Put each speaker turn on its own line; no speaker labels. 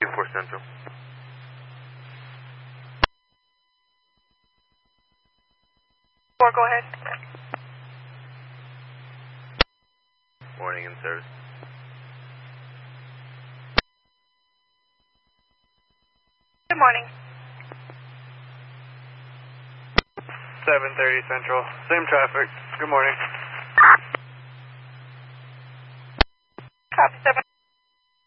4 Central.
Go ahead.
Morning in service.
Good morning.
7:30 Central. Same traffic. Good morning.
Copy 7.